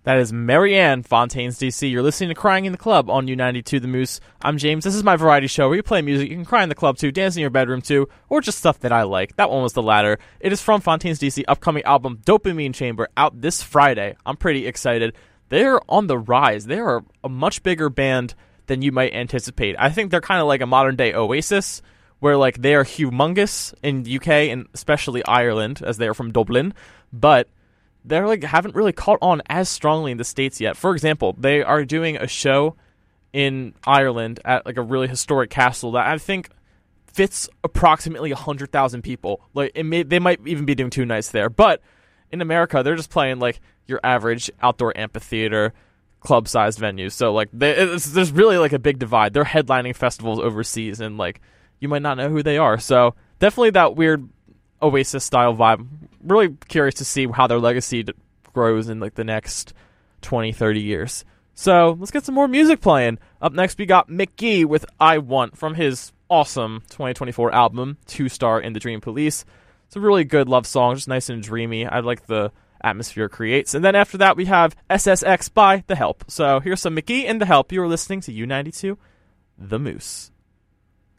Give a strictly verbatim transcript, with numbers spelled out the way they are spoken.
That is Marianne Fontaines, D C. You're listening to Crying in the Club on U ninety-two The Moose. I'm James. This is my variety show where you play music. You can cry in the club too, dance in your bedroom too, or just stuff that I like. That one was the latter. It is from Fontaines, D C. Upcoming album Dopamine Chamber, out this Friday. I'm pretty excited. They're on the rise. They are a much bigger band than you might anticipate. I think they're kind of like a modern day Oasis, where like they are humongous in the U K and especially Ireland, as they are from Dublin, but they're like haven't really caught on as strongly in the States yet. For example, they are doing a show in Ireland at like a really historic castle that I think fits approximately one hundred thousand people. Like it may, they might even be doing two nights there. But in America, they're just playing like your average outdoor amphitheater, club-sized venues. So like they, it's, there's really like a big divide. They're headlining festivals overseas, and like you might not know who they are. So definitely that weird Oasis style vibe. Really curious to see how their legacy d- grows in like the next twenty, thirty years. So let's get some more music playing. Up next we got McGee with I Want from his awesome twenty twenty-four album Two Star in the Dream Police. It's a really good love song, just nice and dreamy. I like the atmosphere it creates. And then after that we have S S X by The Help. So here's some McGee and The Help. You are listening to U ninety-two The Moose.